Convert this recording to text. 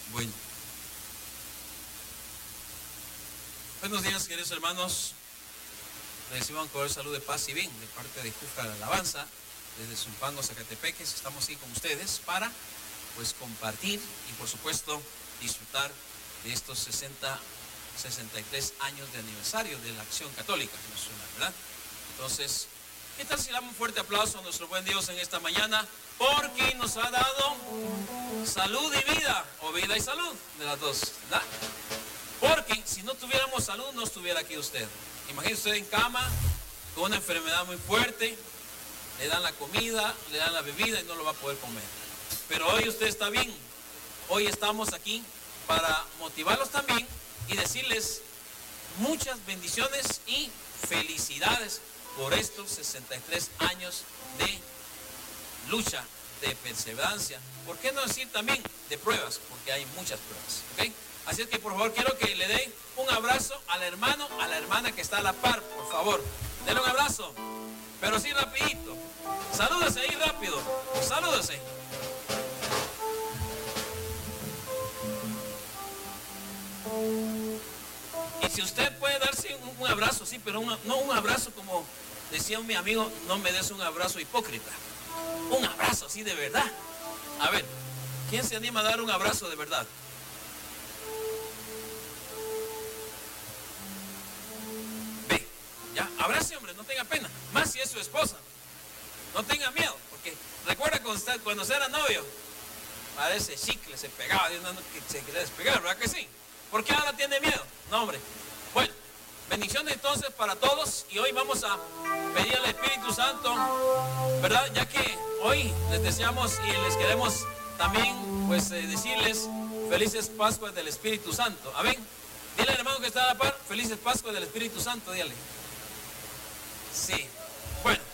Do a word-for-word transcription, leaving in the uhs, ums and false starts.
Bueno. Buenos días, queridos hermanos. Reciban un cordial saludo de paz y bien de parte de Juca de Alabanza, desde Zumpango, Zacatepeques. Estamos aquí con ustedes para pues compartir y por supuesto disfrutar de estos sesenta, sesenta y tres años de aniversario de la Acción Católica Nacional, ¿verdad? Entonces, ¿qué tal si le damos un fuerte aplauso a nuestro buen Dios en esta mañana? Porque nos ha dado salud y vida, o vida y salud, de las dos, ¿verdad? Porque si no tuviéramos salud, no estuviera aquí usted. Imagínese usted en cama, con una enfermedad muy fuerte, le dan la comida, le dan la bebida y no lo va a poder comer. Pero hoy usted está bien. Hoy estamos aquí para motivarlos también y decirles muchas bendiciones y felicidades por estos sesenta y tres años de lucha, de perseverancia. ¿Por qué no decir también de pruebas? Porque hay muchas pruebas, ¿ok? Así es que por favor quiero que le den un abrazo al hermano, a la hermana que está a la par, por favor. Denle un abrazo, pero sí rapidito. Salúdese ahí rápido, salúdese. Y si usted puede darse un, un abrazo, sí, pero un, no un abrazo como decía mi amigo, no me des un abrazo hipócrita. Un abrazo así de verdad. A ver, ¿quién se anima a dar un abrazo de verdad? Ve, ya, abrace, hombre, no tenga pena. Más si es su esposa. No tenga miedo, porque recuerda cuando usted, cuando usted era novio, parece chicle, se pegaba, se quería despegar, ¿verdad que sí? ¿Por qué ahora tiene miedo? No, hombre. Bueno, bendiciones entonces para todos. Y hoy vamos a pedir al Espíritu Santo, ¿verdad? Ya que hoy les deseamos y les queremos también, pues, eh, decirles felices Pascuas del Espíritu Santo. Amén. Dile al hermano que está a la par, felices Pascuas del Espíritu Santo, dígale. Sí. Bueno,